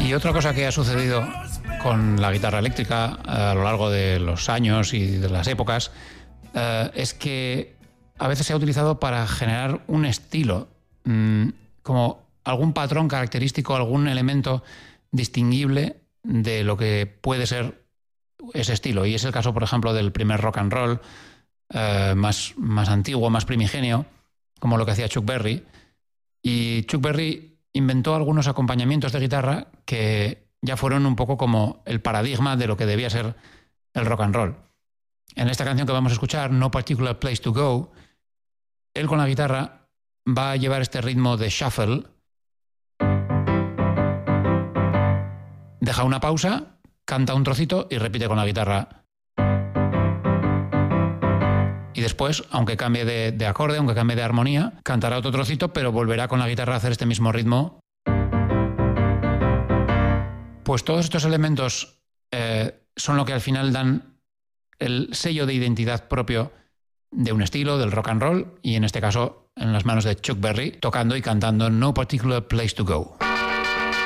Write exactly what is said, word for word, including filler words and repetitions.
Y otra cosa que ha sucedido con la guitarra eléctrica a lo largo de los años y de las épocas eh, es que a veces se ha utilizado para generar un estilo, mmm, como algún patrón característico, algún elemento distinguible de lo que puede ser ese estilo. Y es el caso, por ejemplo, del primer rock and roll eh, más, más antiguo, más primigenio, como lo que hacía Chuck Berry. Y Chuck Berry inventó algunos acompañamientos de guitarra que ya fueron un poco como el paradigma de lo que debía ser el rock and roll. En esta canción que vamos a escuchar, No Particular Place to Go, él con la guitarra va a llevar este ritmo de shuffle, deja una pausa, canta un trocito y repite con la guitarra. Y después, aunque cambie de, de acorde, aunque cambie de armonía, cantará otro trocito, pero volverá con la guitarra a hacer este mismo ritmo. Pues todos estos elementos eh, son lo que al final dan el sello de identidad propio de un estilo, del rock and roll, y en este caso en las manos de Chuck Berry, tocando y cantando No Particular Place to Go.